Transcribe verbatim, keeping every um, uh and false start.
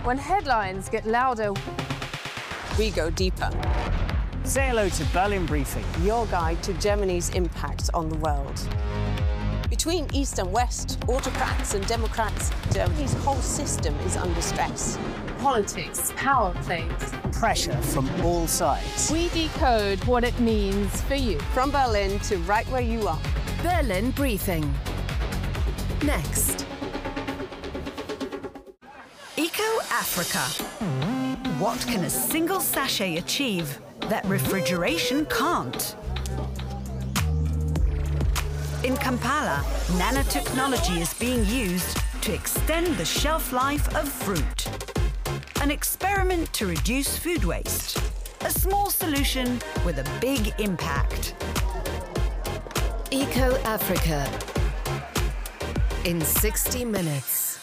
When headlines get louder, we go deeper. Say hello to Berlin Briefing, your guide to Germany's impact on the world. Between East and West, autocrats and democrats, Germany's whole system is under stress. Politics, power plays, pressure from all sides. We decode what it means for you. From Berlin to right where you are. Berlin Briefing. Next. Eco-Africa. What can a single sachet achieve that refrigeration can't? In Kampala, nanotechnology is being used to extend the shelf life of fruit. An experiment to reduce food waste. A small solution with a big impact. Eco-Africa in sixty minutes.